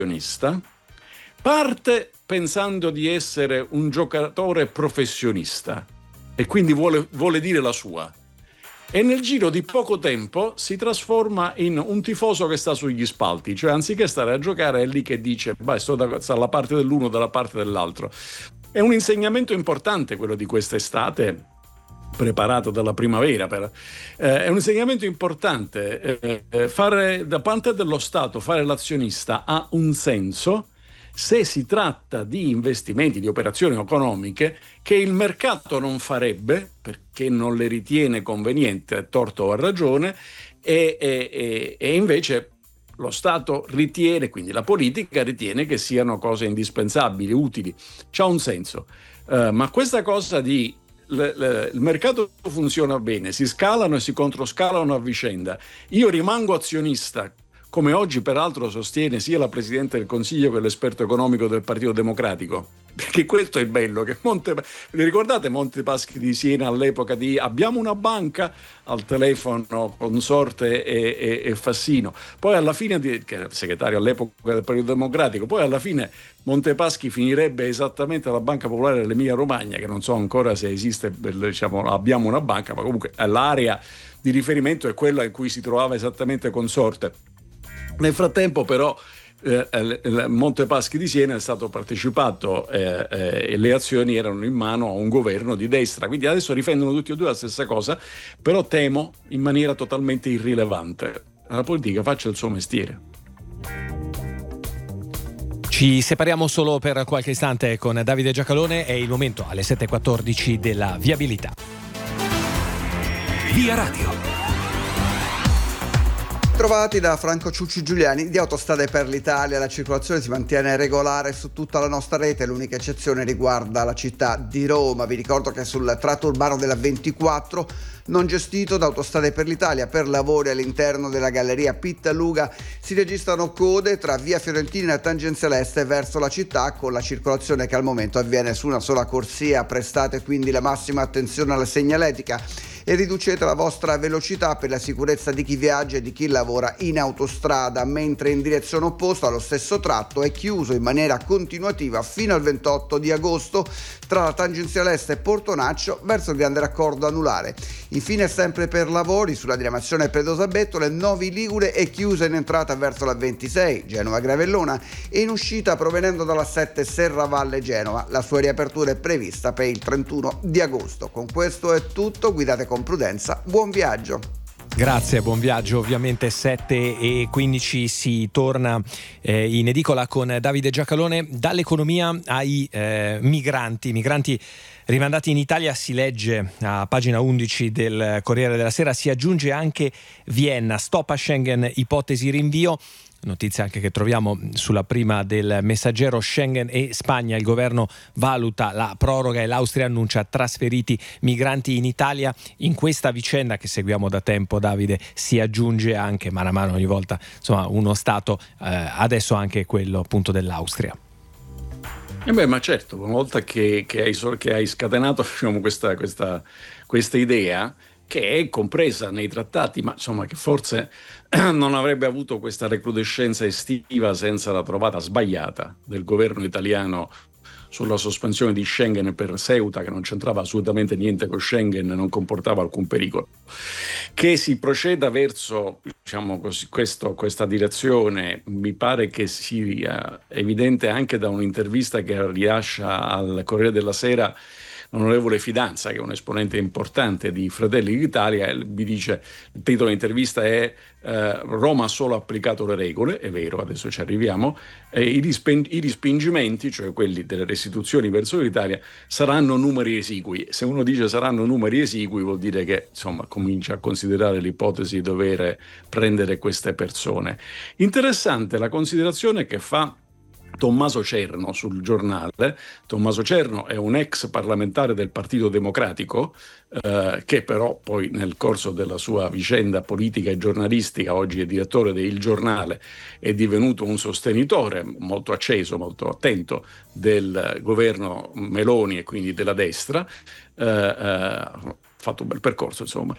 parte pensando di essere un giocatore professionista e quindi vuole dire la sua. E nel giro di poco tempo si trasforma in un tifoso che sta sugli spalti, cioè anziché stare a giocare è lì che dice sto dalla parte dell'uno, dalla parte dell'altro. È un insegnamento importante quello di quest'estate, preparato dalla primavera. È un insegnamento importante. Fare da parte dello Stato, fare l'azionista ha un senso se si tratta di investimenti, di operazioni economiche che il mercato non farebbe perché non le ritiene conveniente, a torto o a ragione, e invece lo Stato ritiene, quindi la politica ritiene che siano cose indispensabili, utili. C'ha un senso. Ma questa cosa di il mercato funziona bene, si scalano e si controscalano a vicenda. Io rimango azionista, come oggi peraltro sostiene sia la Presidente del Consiglio che l'esperto economico del Partito Democratico, perché questo è bello, che vi ricordate Montepaschi di Siena all'epoca di abbiamo una banca, al telefono Consorte e Fassino, poi alla fine, che era il segretario all'epoca del Partito Democratico, poi alla fine Montepaschi finirebbe esattamente alla Banca Popolare dell'Emilia Romagna, che non so ancora se esiste, diciamo, abbiamo una banca, ma comunque l'area di riferimento è quella in cui si trovava esattamente Consorte. Nel frattempo però Montepaschi di Siena è stato partecipato e le azioni erano in mano a un governo di destra, quindi adesso difendono tutti e due la stessa cosa, però temo in maniera totalmente irrilevante. La politica faccia il suo mestiere. Ci separiamo solo per qualche istante con Davide Giacalone, è il momento alle 7.14 della viabilità. Via Radio. Trovati da Franco Ciucci Giuliani di Autostrade per l'Italia. La circolazione si mantiene regolare su tutta la nostra rete, l'unica eccezione riguarda la città di Roma. Vi ricordo che sul tratto urbano della 24, non gestito da Autostrade per l'Italia, per lavori all'interno della galleria Pittaluga si registrano code tra via Fiorentina e tangenziale est verso la città, con la circolazione che al momento avviene su una sola corsia. Prestate quindi la massima attenzione alla segnaletica e riducete la vostra velocità per la sicurezza di chi viaggia e di chi lavora in autostrada, mentre in direzione opposta lo stesso tratto è chiuso in maniera continuativa fino al 28 di agosto tra la tangenziale est e Portonaccio verso il grande raccordo anulare. Infine, sempre per lavori sulla diramazione Predosa-Bettole, Novi Ligure è chiusa in entrata verso la 26 Genova-Gravellona e in uscita provenendo dalla 7 Serravalle-Genova. La sua riapertura è prevista per il 31 di agosto. Con questo è tutto, guidate con prudenza, buon viaggio. Grazie, buon viaggio. Ovviamente 7.15 si torna in edicola con Davide Giacalone. Dall'economia ai migranti rimandati in Italia, si legge a pagina 11 del Corriere della Sera, si aggiunge anche Vienna, stop a Schengen, ipotesi rinvio. Notizia anche che troviamo sulla prima del Messaggero. Schengen e Spagna, il governo valuta la proroga e l'Austria annuncia trasferiti migranti in Italia. In questa vicenda che seguiamo da tempo, Davide, si aggiunge anche mano a mano ogni volta, insomma, uno Stato, adesso anche quello appunto dell'Austria. Ma certo, una volta che hai scatenato, diciamo, questa idea che è compresa nei trattati, ma insomma che forse non avrebbe avuto questa recrudescenza estiva senza la trovata sbagliata del governo italiano sulla sospensione di Schengen per Ceuta, che non c'entrava assolutamente niente con Schengen e non comportava alcun pericolo. Che si proceda verso, diciamo così, questa direzione mi pare che sia evidente anche da un'intervista che rilascia al Corriere della Sera l'onorevole Fidanza, che è un esponente importante di Fratelli d'Italia, e vi dice, il titolo dell'intervista è Roma ha solo applicato le regole, è vero, adesso ci arriviamo, i respingimenti, cioè quelli delle restituzioni verso l'Italia, saranno numeri esigui. Se uno dice saranno numeri esigui vuol dire che insomma comincia a considerare l'ipotesi di dover prendere queste persone. Interessante la considerazione che fa Tommaso Cerno sul Giornale. Tommaso Cerno è un ex parlamentare del Partito Democratico, che però poi nel corso della sua vicenda politica e giornalistica, oggi è direttore del Giornale, è divenuto un sostenitore molto acceso, molto attento del governo Meloni e quindi della destra. Fatto un bel percorso, insomma.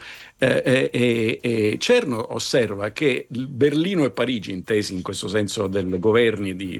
Cerno osserva che Berlino e Parigi, intesi in questo senso del governi di